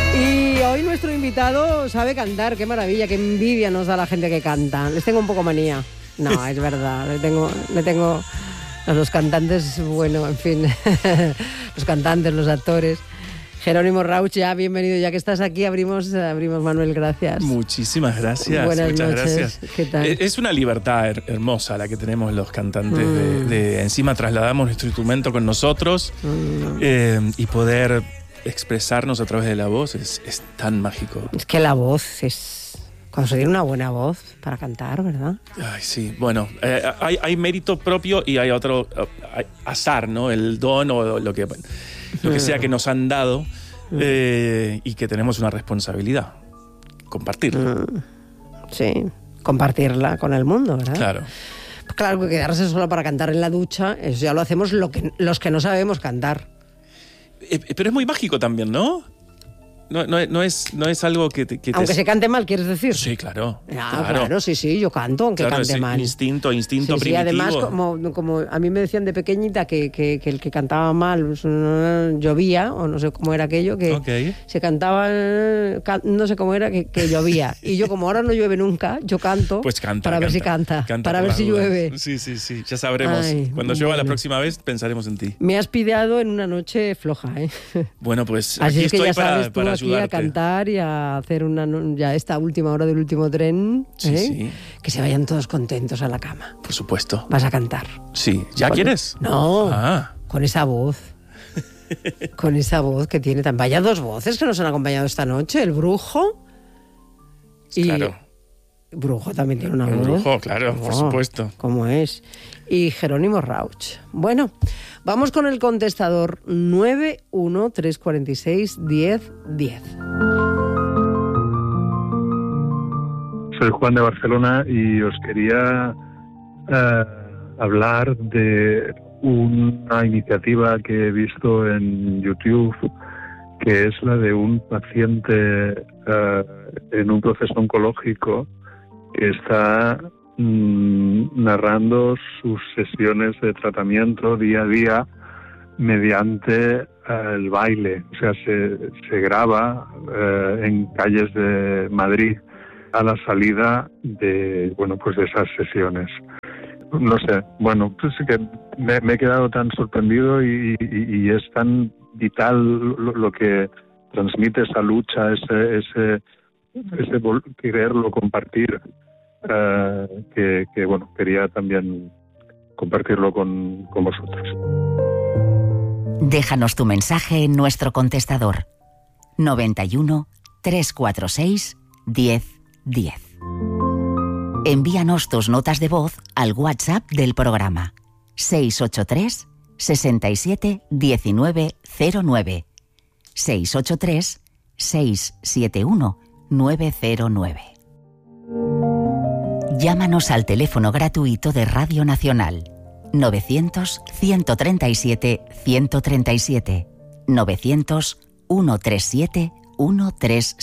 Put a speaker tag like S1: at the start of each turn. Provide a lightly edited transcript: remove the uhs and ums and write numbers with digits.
S1: Y hoy nuestro invitado sabe cantar, qué maravilla, qué envidia nos da la gente que canta. Les tengo un poco manía. No, es verdad, le tengo a los cantantes, bueno, en fin, los cantantes, los actores. Jerónimo Rauch, ya bienvenido, ya que estás aquí, abrimos Manuel, gracias.
S2: Muchísimas gracias.
S1: Buenas
S2: muchas
S1: noches.
S2: Gracias.
S1: ¿Qué tal?
S2: Es una libertad hermosa la que tenemos los cantantes de encima trasladamos nuestro instrumento con nosotros y poder expresarnos a través de la voz es tan mágico.
S1: Es que la voz es conseguir una buena voz para cantar, ¿verdad?
S2: Ay, sí, bueno, hay mérito propio y hay otro azar, ¿no? El don o lo que sea que nos han dado y que tenemos una responsabilidad, compartirla.
S1: Sí, compartirla con el mundo, ¿verdad?
S2: Claro.
S1: Pues claro, que quedarse solo para cantar en la ducha, eso ya lo hacemos los que no sabemos cantar.
S2: Pero es muy mágico también, ¿no? No es algo que
S1: aunque se cante mal, ¿quieres decir?
S2: Sí, claro.
S1: Claro, sí, yo canto aunque cante mal.
S2: Instinto
S1: sí,
S2: primitivo.
S1: Sí, además, como a mí me decían de pequeñita que el que cantaba mal pues, llovía, o no sé cómo era aquello, que se cantaba, no sé cómo era, que llovía. Y yo, como ahora no llueve nunca, yo canto
S2: pues
S1: para ver si canta para ver si llueve.
S2: Sí, ya sabremos. Cuando llueva la próxima vez, pensaremos en ti.
S1: Me has pillado en una noche floja, ¿eh?
S2: Bueno, pues
S1: así
S2: aquí
S1: es que
S2: estoy
S1: ya sabes,
S2: para
S1: aquí a cantar y a hacer ya esta última hora del último tren,
S2: sí.
S1: Que se vayan todos contentos a la cama.
S2: Por supuesto.
S1: Vas a cantar.
S2: Sí. ¿Ya quieres?
S1: No, con esa voz. Con esa voz que tiene tan... Vaya dos voces que nos han acompañado esta noche, el Brujo y...
S2: Claro.
S1: Brujo también tiene una voz.
S2: El Brujo, claro, por supuesto.
S1: ¿Cómo es? Y Jerónimo Rauch. Bueno, vamos con el contestador 913461010.
S3: Soy Juan de Barcelona y os quería hablar de una iniciativa que he visto en YouTube, que es la de un paciente en un proceso oncológico que está narrando sus sesiones de tratamiento día a día mediante el baile. O sea, se graba en calles de Madrid a la salida de esas sesiones. No sé, pues que me he quedado tan sorprendido y es tan vital lo que transmite esa lucha, ese quererlo compartir, que quería también compartirlo con vosotros.
S4: Déjanos tu mensaje en nuestro contestador 91 346 1010. Envíanos tus notas de voz al WhatsApp del programa 683 67 19 09 683 671 909. Llámanos al teléfono gratuito de Radio Nacional 900 137 137 900 137 137.